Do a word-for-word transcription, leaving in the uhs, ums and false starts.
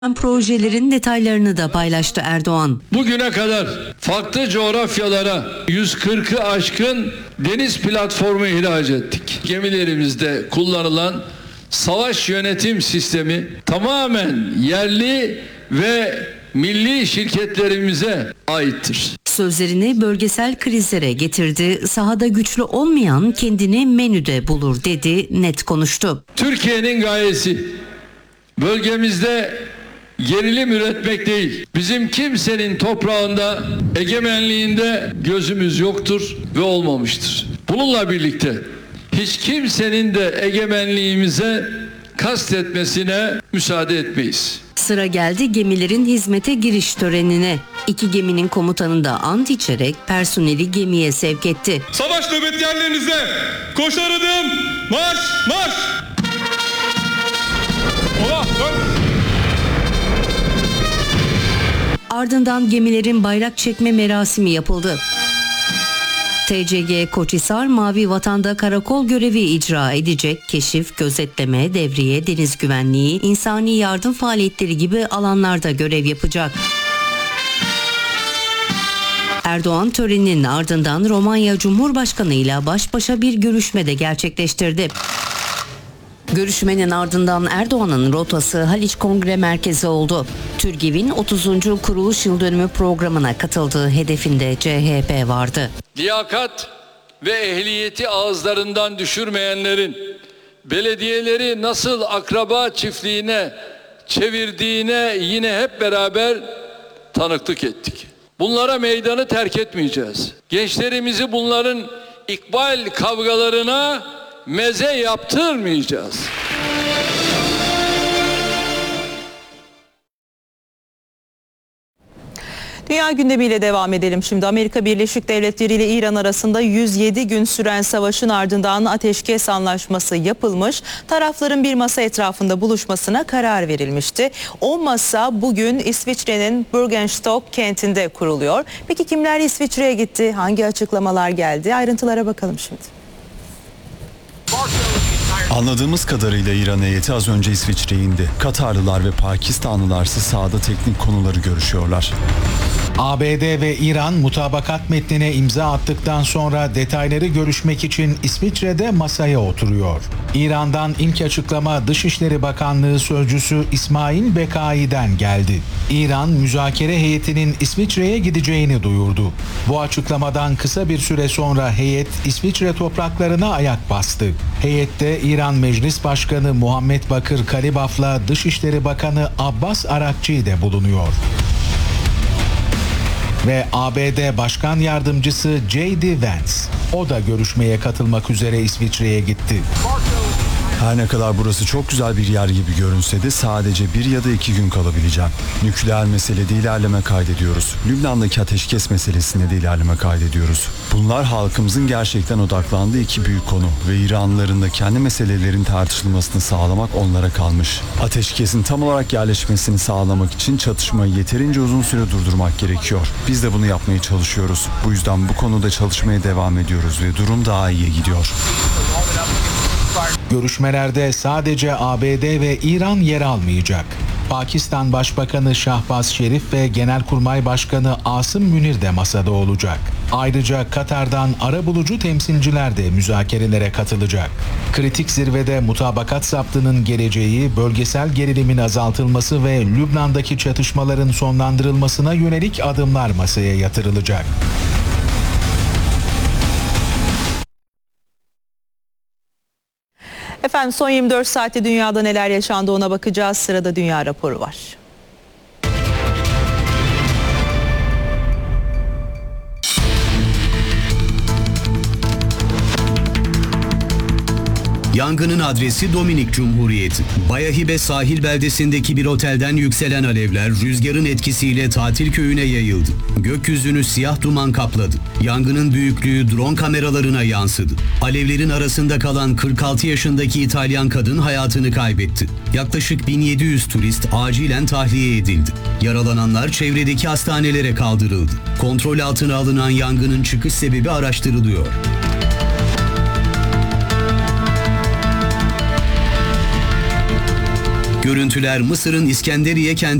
Projelerin detaylarını da paylaştı Erdoğan. Bugüne kadar farklı coğrafyalara yüz kırkı aşkın deniz platformu ihraç ettik. Gemilerimizde kullanılan savaş yönetim sistemi tamamen yerli ve milli şirketlerimize aittir. Sözlerini bölgesel krizlere getirdi. Sahada güçlü olmayan kendini menüde bulur dedi, net konuştu. Türkiye'nin gayesi bölgemizde gerilim üretmek değil. Bizim kimsenin toprağında, egemenliğinde gözümüz yoktur ve olmamıştır. Bununla birlikte hiç kimsenin de egemenliğimize kastetmesine müsaade etmeyiz. Sıra geldi gemilerin hizmete giriş törenine. İki geminin komutanı da ant içerek personeli gemiye sevk etti. Savaş nöbet yerlerinize koşar adım marş marş. Ola, Ardından gemilerin bayrak çekme merasimi yapıldı. T C G Koçhisar Mavi Vatan'da karakol görevi icra edecek. Keşif, gözetleme, devriye, deniz güvenliği, insani yardım faaliyetleri gibi alanlarda görev yapacak. Erdoğan töreninin ardından Romanya Cumhurbaşkanı ile baş başa bir görüşme de gerçekleştirdi. Görüşmenin ardından Erdoğan'ın rotası Haliç Kongre Merkezi oldu. TÜRGİV'in otuzuncu kuruluş yıl dönümü programına katıldığı hedefinde C H P vardı. Liyakat ve ehliyeti ağızlarından düşürmeyenlerin belediyeleri nasıl akraba çiftliğine çevirdiğine yine hep beraber tanıklık ettik. Bunlara meydanı terk etmeyeceğiz. Gençlerimizi bunların ikbal kavgalarına meze yaptırmayacağız. Dünya gündemiyle devam edelim şimdi. Amerika Birleşik Devletleri ile İran arasında yüz yedi gün süren savaşın ardından ateşkes anlaşması yapılmış. Tarafların bir masa etrafında buluşmasına karar verilmişti. O masa bugün İsviçre'nin Bergenstock kentinde kuruluyor. Peki kimler İsviçre'ye gitti? Hangi açıklamalar geldi? Ayrıntılara bakalım şimdi. Anladığımız kadarıyla İran heyeti az önce İsviçre'ye indi. Katarlılar ve Pakistanlılarsa sahada teknik konuları görüşüyorlar. A B D ve İran mutabakat metnine imza attıktan sonra detayları görüşmek için İsviçre'de masaya oturuyor. İran'dan ilk açıklama Dışişleri Bakanlığı Sözcüsü İsmail Bekai'den geldi. İran müzakere heyetinin İsviçre'ye gideceğini duyurdu. Bu açıklamadan kısa bir süre sonra heyet İsviçre topraklarına ayak bastı. Heyette İran Meclis Başkanı Muhammed Bakır Kalibaf'la Dışişleri Bakanı Abbas Arakçı de bulunuyor. Ve A B D Başkan Yardımcısı J D Vance, o da görüşmeye katılmak üzere İsviçre'ye gitti. Her ne kadar burası çok güzel bir yer gibi görünse de sadece bir ya da iki gün kalabileceğim. Nükleer meselede ilerleme kaydediyoruz. Lübnan'daki ateşkes meselesinde de ilerleme kaydediyoruz. Bunlar halkımızın gerçekten odaklandığı iki büyük konu ve İranlıların da kendi meselelerin tartışılmasını sağlamak onlara kalmış. Ateşkesin tam olarak yerleşmesini sağlamak için çatışmayı yeterince uzun süre durdurmak gerekiyor. Biz de bunu yapmaya çalışıyoruz. Bu yüzden bu konuda çalışmaya devam ediyoruz ve durum daha iyiye gidiyor. Görüşmelerde sadece A B D ve İran yer almayacak. Pakistan Başbakanı Şahbaz Şerif ve Genelkurmay Başkanı Asım Münir de masada olacak. Ayrıca Katar'dan arabulucu temsilciler de müzakerelere katılacak. Kritik zirvede mutabakat zaptının geleceği, bölgesel gerilimin azaltılması ve Lübnan'daki çatışmaların sonlandırılmasına yönelik adımlar masaya yatırılacak. Efendim son yirmi dört saatte dünyada neler yaşandı ona bakacağız. Sırada dünya raporu var. Yangının adresi Dominik Cumhuriyeti. Bayahibe sahil beldesindeki bir otelden yükselen alevler rüzgarın etkisiyle tatil köyüne yayıldı. Gökyüzünü siyah duman kapladı. Yangının büyüklüğü drone kameralarına yansıdı. Alevlerin arasında kalan kırk altı yaşındaki İtalyan kadın hayatını kaybetti. Yaklaşık bin yedi yüz turist acilen tahliye edildi. Yaralananlar çevredeki hastanelere kaldırıldı. Kontrol altına alınan yangının çıkış sebebi araştırılıyor. Görüntüler Mısır'ın İskenderiye kentinde